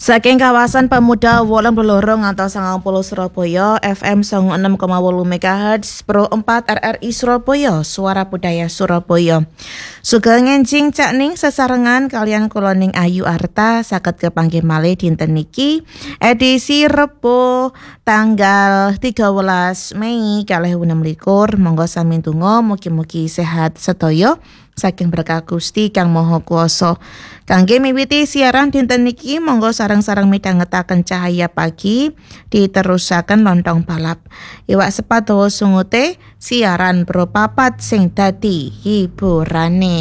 Saking kawasan Pemuda 82 ngantos 90 Surabaya, FM 96,8 MHz, Pro 4 RRI Surabaya, Suara Budaya Surabaya. Sugeng enjing cakning sesarengan kalian kula ning Ayu Arta saged kepanggih malih dinten niki edisi Rebo tanggal 13 Mei 2026. Monggo sami ndonga mugi-mugi sehat sedaya saking berkah Gusti Kang Maha Kuwasa. Kangge miwiti siaran dinten niki monggo sareng-sareng midhangetaken cahaya pagi diterusaken lontong balap. Iwak sepatu sungute siaran Pro Papat sing dadi hiburane.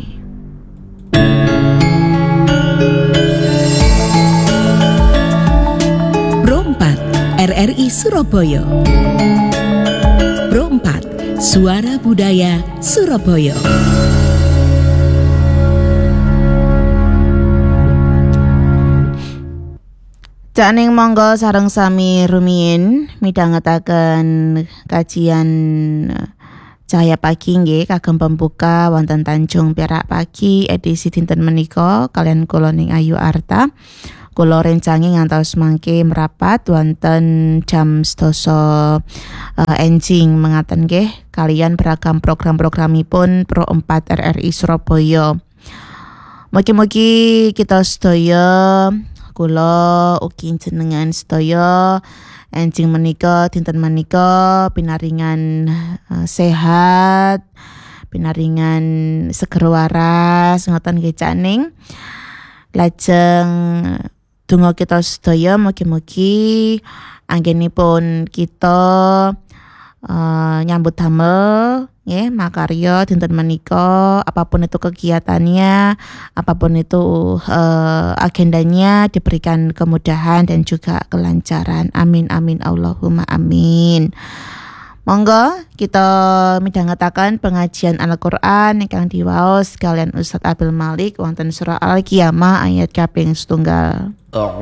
Pro 4 RRI Surabaya. Pro 4 Suara Budaya Surabaya. Janing monggo sareng sami rumiyin midhangetaken kajian Cahaya Pagi nggih kagem pembuka wonten Tanjung Perak Pagi edisi dinten menika kalian kula ning Ayu Arta. Kula rencangi ngantos mangke merapat wonten jam 12 enjing mengaten nggih kalian beragam program-programipun Pro 4 RRI Surabaya. Mugi-mugi kita sedaya kula ugi jenengan sedaya enjing menika dinten menika pinaringan sehat, pinaringan seger waras ngoten nggih caning. Lajeng donga kita sedaya mugi-mugi anggenipun kita nyambut damel nggih makarya dinten menika, apapun itu kegiatannya, apapun itu agendanya diberikan kemudahan dan juga kelancaran. Amin amin Allahumma amin. Monggo kita midhangetaken pengajian Al-Qur'an ingkang diwaos kalian Ustaz Abdul Malik wonten surah Al-Qiyamah ayat kaping 1.